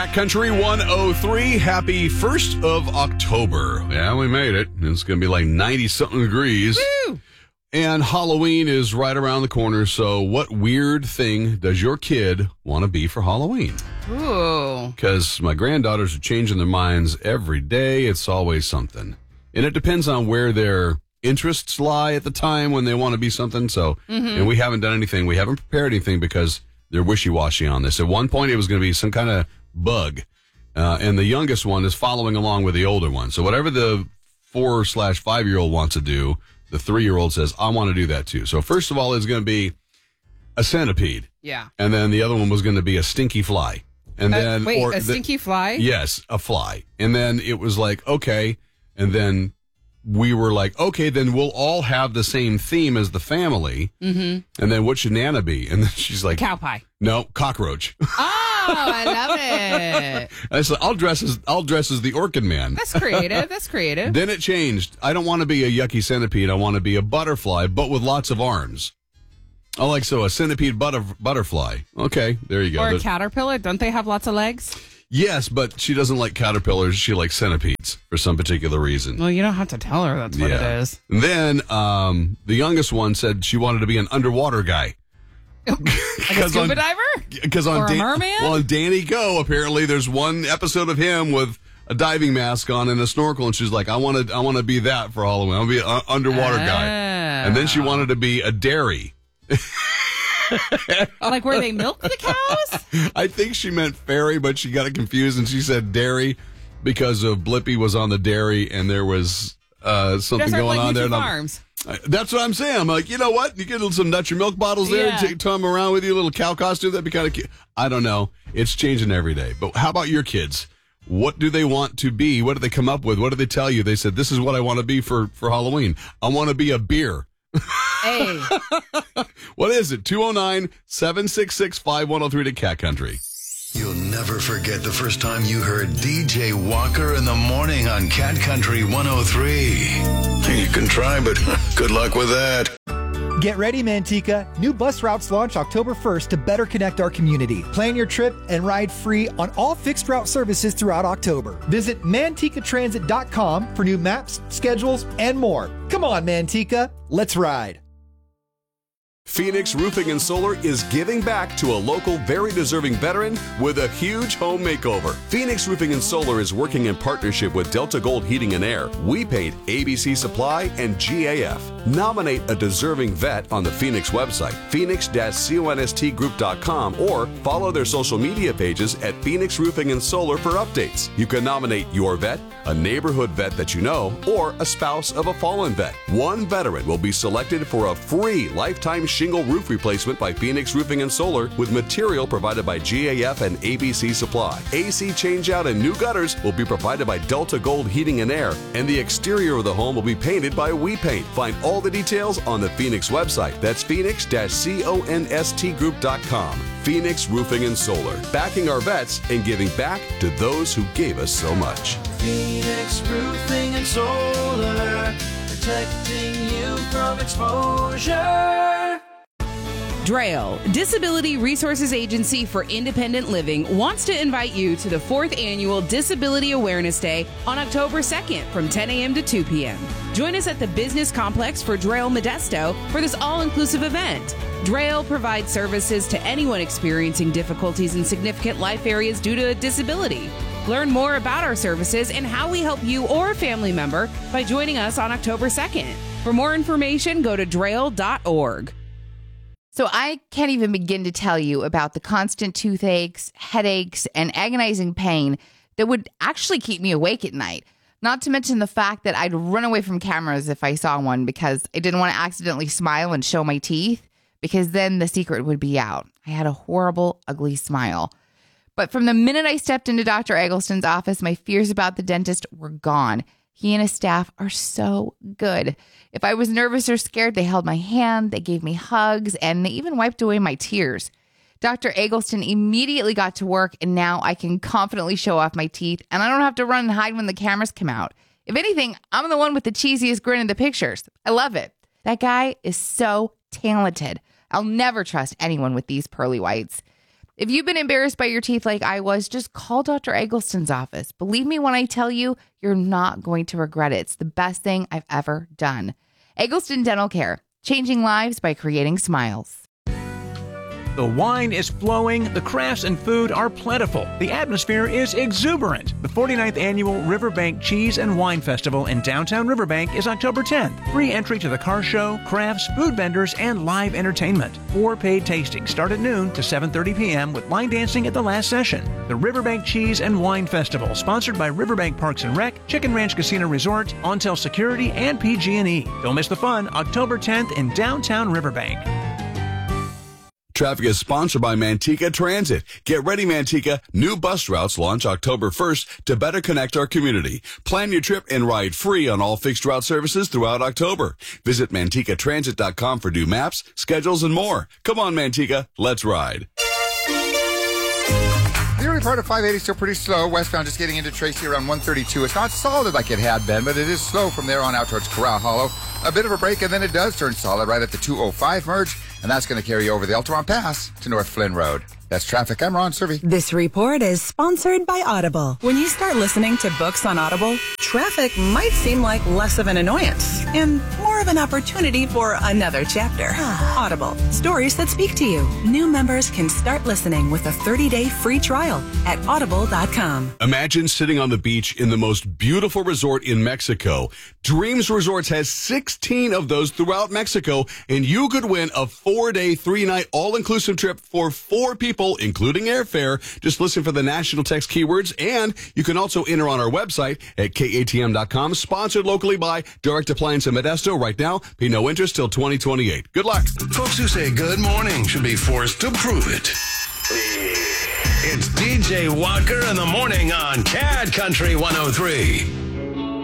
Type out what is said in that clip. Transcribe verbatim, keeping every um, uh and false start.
Country one oh three, happy first of October. Yeah, we made it. It's going to be like ninety-something degrees. Woo! And Halloween is right around the corner, so what weird thing does your kid want to be for Halloween? Ooh. Because my granddaughters are changing their minds every day. It's always something. And it depends on where their interests lie at the time when they want to be something. So, Mm-hmm. and we haven't done anything. We haven't prepared anything because they're wishy-washy on this. At one point, it was going to be some kind of bug. Uh, and the youngest one is following along with the older one. So whatever the four slash five-year-old wants to do, the three-year-old says, I want to do that too. So first of all, it's going to be a centipede. Yeah. And then the other one was going to be a stinky fly. And Uh, then wait, or a the- stinky fly? Yes, a fly. And then it was like, okay. And then we were like, okay, then we'll all have the same theme as the family. Mm-hmm. And then what should Nana be? And then she's like, Cow pie. no, cockroach. Oh, I love it. I said, I'll dress as I'll dress as the Orchid Man. That's creative. That's creative. Then it changed. I don't want to be a yucky centipede. I want to be a butterfly, but with lots of arms. Oh, like so, a centipede butter, butterfly. Okay, there you go. Or a There's- caterpillar. Don't they have lots of legs? yes, but she doesn't like caterpillars. She likes centipedes for some particular reason. Well, you don't have to tell her that's what it is. And then um, the youngest one said she wanted to be an underwater guy. Like a scuba diver? Because on Or a Dan- merman? well, on Danny Go, apparently there's one episode of him with a diving mask on and a snorkel, and she's like, "I want to, I want to be that for Halloween. I want to be an underwater guy." And then she wanted to be a dairy. Like where they milk the cows? I think she meant fairy, but she got it confused, and she said dairy because of Blippi was on the dairy, and there was uh, something That's going like on there. Mutual and I'm- Farms. I- That's what I'm saying. I'm like, you know what? You get some Nut Your Milk bottles there Yeah. and take Tom around with you, a little cow costume. That'd be kind of cute. I don't know. It's changing every day. But how about your kids? What do they want to be? What do they come up with? What do they tell you? They said, this is what I want to be for, for Halloween. I want to be a beer. Hey. What is it? two oh nine, seven six six, five one oh three to Cat Country. You'll never forget the first time you heard D J Walker in the morning on Cat Country one oh three. You can try, but good luck with that. Get ready, Manteca. New bus routes launch October first to better connect our community. Plan your trip and ride free on all fixed route services throughout October. Visit manteca transit dot com for new maps, schedules, and more. Come on, Manteca. Let's ride. Phoenix Roofing and Solar is giving back to a local, very deserving veteran with a huge home makeover. Phoenix Roofing and Solar is working in partnership with Delta Gold Heating and Air, We Paint, A B C Supply, and G A F. Nominate a deserving vet on the Phoenix website, phoenix const group dot com, or follow their social media pages at Phoenix Roofing and Solar for updates. You can nominate your vet, a neighborhood vet that you know, or a spouse of a fallen vet. One veteran will be selected for a free lifetime shingle roof replacement by Phoenix Roofing and Solar with material provided by G A F and A B C Supply. A C changeout and new gutters will be provided by Delta Gold Heating and Air, and the exterior of the home will be painted by We Paint. Find all the details on the Phoenix website. That's phoenix const group dot com. Phoenix Roofing and Solar, backing our vets and giving back to those who gave us so much. Phoenix Roofing and Solar, protecting you from exposure. Drail, Disability Resources Agency for Independent Living, wants to invite you to the fourth annual Disability Awareness Day on October second from ten a.m. to two p.m. Join us at the Business Complex for Drail Modesto for this all-inclusive event. Drail provides services to anyone experiencing difficulties in significant life areas due to a disability. Learn more about our services and how we help you or a family member by joining us on October second. For more information, go to drail dot org. So I can't even begin to tell you about the constant toothaches, headaches, and agonizing pain that would actually keep me awake at night. Not to mention the fact that I'd run away from cameras if I saw one because I didn't want to accidentally smile and show my teeth, because then the secret would be out. I had a horrible, ugly smile. But from the minute I stepped into Doctor Eggleston's office, my fears about the dentist were gone. He and his staff are so good. If I was nervous or scared, they held my hand, they gave me hugs, and they even wiped away my tears. Doctor Eggleston immediately got to work, and now I can confidently show off my teeth, and I don't have to run and hide when the cameras come out. If anything, I'm the one with the cheesiest grin in the pictures. I love it. That guy is so talented. I'll never trust anyone with these pearly whites. If you've been embarrassed by your teeth like I was, just call Doctor Eggleston's office. Believe me when I tell you, you're not going to regret it. It's the best thing I've ever done. Eggleston Dental Care, changing lives by creating smiles. The wine is flowing, the crafts and food are plentiful, the atmosphere is exuberant. The forty-ninth Annual Riverbank Cheese and Wine Festival in downtown Riverbank is October tenth. Free entry to the car show, crafts, food vendors, and live entertainment. Four paid tastings start at noon to seven thirty p.m. with line dancing at the last session. The Riverbank Cheese and Wine Festival, sponsored by Riverbank Parks and Rec, Chicken Ranch Casino Resort, Ontel Security, and P G and E. Don't miss the fun, October tenth in downtown Riverbank. Traffic is sponsored by Manteca Transit. Get ready, Manteca. New bus routes launch October first to better connect our community. Plan your trip and ride free on all fixed route services throughout October. Visit Manteca Transit dot com for new maps, schedules, and more. Come on, Manteca. Let's ride. The early part of five eighty is still pretty slow. Westbound just getting into Tracy around one thirty-two. It's not solid like it had been, but it is slow from there on out towards Corral Hollow. A bit of a break, and then it does turn solid right at the two oh five merge, and that's going to carry you over the Elteron Pass to North Flynn Road. That's traffic. I'm Ron Servey. This report is sponsored by Audible. When you start listening to books on Audible, traffic might seem like less of an annoyance and more of an opportunity for another chapter. Audible, stories that speak to you. New members can start listening with a thirty-day free trial at audible dot com. Imagine sitting on the beach in the most beautiful resort in Mexico. Dreams Resorts has sixteen of those throughout Mexico, and you could win a four-day, three-night, all-inclusive trip for four people, including airfare. Just listen for the national text keywords, and you can also enter on our website at K A T M dot com. Sponsored locally by Direct Appliance in Modesto. Right now, pay no interest till twenty twenty-eight. Good luck. Folks who say good morning should be forced to prove it. It's D J Walker in the morning on Cat Country one oh three.